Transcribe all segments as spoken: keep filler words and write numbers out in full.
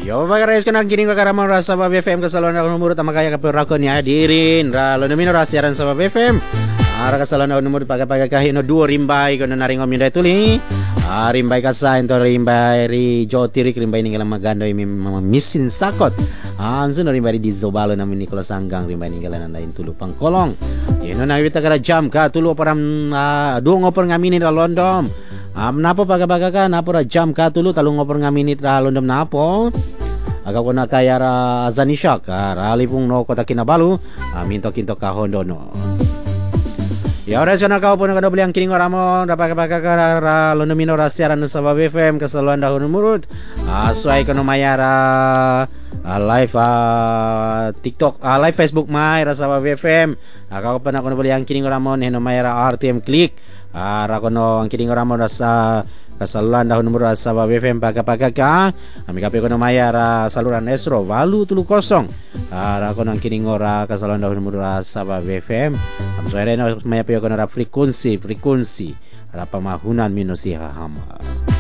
Yo bagares ko nang kining kakaramang rasa ba B F M kasaluan ako numuro tama kaya kapiro niya dirin ra lo nomino rasiaran sa B F M. Ara kasaluan ako numuro pagapagay kahino duo rimbay ko na naring omin tuli. Ah rimbay kasa ento rimbay ri Joti rik rimbay ningalang magando imi misin sakot. Ah anso no rimbay di Zobalo namin Nicolas Sanggang rimbay ningalan na tulo pang kolong. Yeno na wita kada jam ka tulo param uh, duo ngopor ngamini ra London. Um, napo pagabaga ka, napo ra jam ka tulo, talong ngopor nga minit ra londom napo. Aga ko na kaya ra zanisyak, rali pong no kota kinabalu, minto kinto ka hondo no. Ya oras ko na kao po na kadobli ang kining oramon, rapagabaga ka ra londomino ra siaran sa B F M, kasaluan dahon murut. Asway ko no mayara uh, live uh, TikTok, uh, live Facebook may ra sa B F M. Aga ko pa na ko nadobli ang kining oramon, heno mayara R T M click. Ara kono ang kining oramon sa kasaluan dahon numero sa B F M pagkapagka ami kape kono mayara saluran Esro walu tulu kosong. Ara kono ang kining ora kasaluan dahon numero sa B F M am soere no maya pe kono ra frekuensi frekuensi ara pamahunan minusi hahama.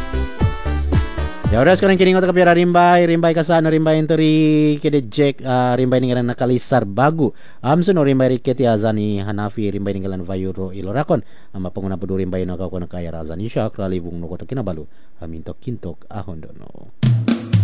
Ya oras ko nang kining otak kapira rimbay rimbay kasano rimbay entori kede Jack uh, rimbay ningalan nakalisar bagu amso no rimbay riketi azani Hanafi rimbay ningalan Vayuro Ilorakon ama panguna pudu rimbay no ka kono kaya razani syak ralibung no kotak kinabalu amintok kintok ahondono.